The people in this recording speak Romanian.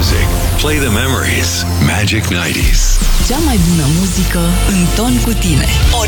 music. Play the memories. Magic 90s. Cea mai bună muzică în ton cu tine.